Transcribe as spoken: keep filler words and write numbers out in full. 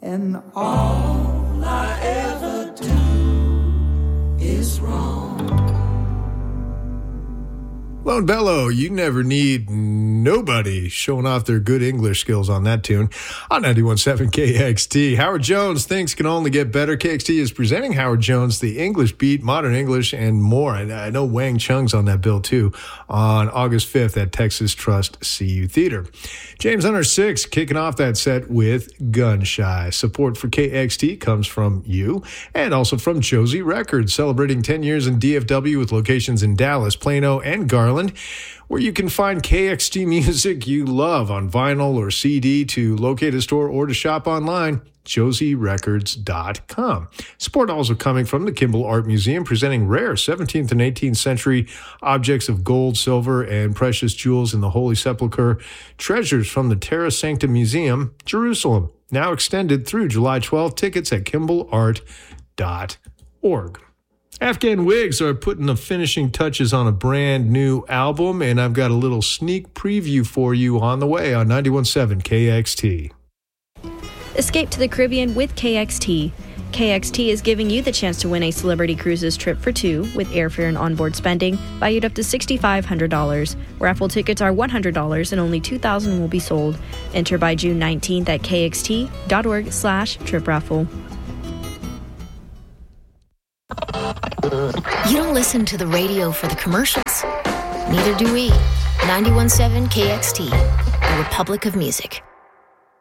and all I ever do is wrong. Lone Bellow, you never need nobody showing off their good English skills on that tune. On ninety-one point seven K X T, Howard Jones, things can only get better. K X T is presenting Howard Jones, the English Beat, Modern English, and more. And I know Wang Chung's on that bill, too, on August fifth at Texas Trust C U Theater. James Hunter six kicking off that set with Gunshy. Support for K X T comes from you and also from Josie Records, celebrating ten years in D F W with locations in Dallas, Plano, and Garland, where you can find K X T music you love on vinyl or C D. To locate a store or to shop online, josie records dot com. Support also coming from the Kimball Art Museum, presenting rare seventeenth and eighteenth century objects of gold, silver, and precious jewels in the Holy Sepulchre, treasures from the Terra Sancta Museum, Jerusalem. Now extended through July twelfth. Tickets at kimball art dot org. Afghan Wigs are putting the finishing touches on a brand new album, and I've got a little sneak preview for you on the way on ninety-one point seven K X T. Escape to the Caribbean with K X T. K X T is giving you the chance to win a Celebrity Cruises trip for two with airfare and onboard spending valued up to six thousand five hundred dollars. Raffle tickets are one hundred dollars and only two thousand will be sold. Enter by June nineteenth at kxt.org slash trip raffle. You don't listen to the radio for the commercials. Neither do we. ninety-one point seven K X T, the Republic of Music.